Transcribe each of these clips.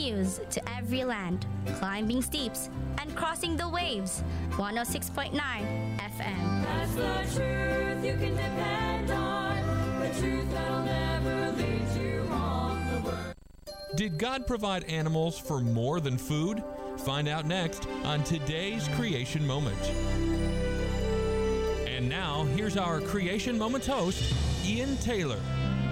continues to every land, climbing steeps and crossing the waves. 106.9 FM. That's the truth you can depend on. The truth that'll never lead you wrong. The word. Did God provide animals for more than food? Find out next on today's Creation Moment. And now, here's our Creation Moments host, Ian Taylor.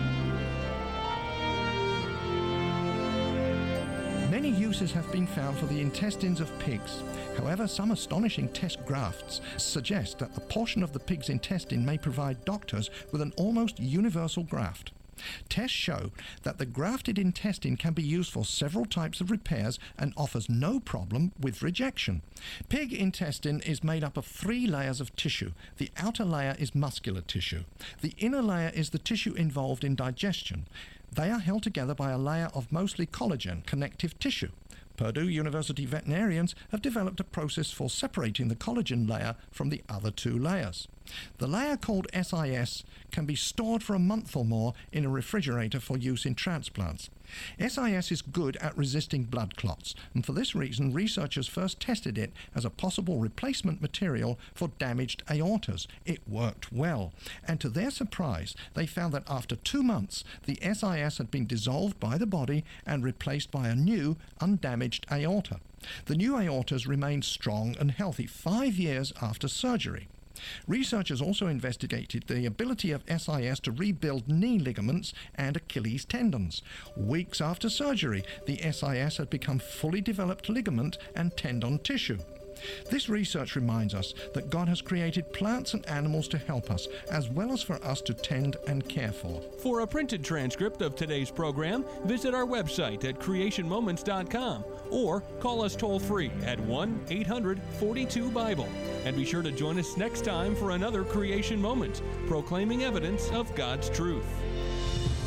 Many uses have been found for the intestines of pigs. However, some astonishing test grafts suggest that a portion of the pig's intestine may provide doctors with an almost universal graft. Tests show that the grafted intestine can be used for several types of repairs and offers no problem with rejection. Pig intestine is made up of 3 layers of tissue. The outer layer is muscular tissue. The inner layer is the tissue involved in digestion. They are held together by a layer of mostly collagen, connective tissue. Purdue University veterinarians have developed a process for separating the collagen layer from the other 2 layers. The layer called SIS can be stored for a month or more in a refrigerator for use in transplants. SIS is good at resisting blood clots, and for this reason researchers first tested it as a possible replacement material for damaged aortas. It worked well, and to their surprise they found that after 2 months the SIS had been dissolved by the body and replaced by a new undamaged aorta. The new aortas remained strong and healthy 5 years after surgery. Researchers also investigated the ability of SIS to rebuild knee ligaments and Achilles tendons. Weeks after surgery, the SIS had become fully developed ligament and tendon tissue. This research reminds us that God has created plants and animals to help us, as well as for us to tend and care for. For a printed transcript of today's program, visit our website at creationmoments.com or call us toll-free at 1-800-42-BIBLE. And be sure to join us next time for another Creation Moment, proclaiming evidence of God's truth.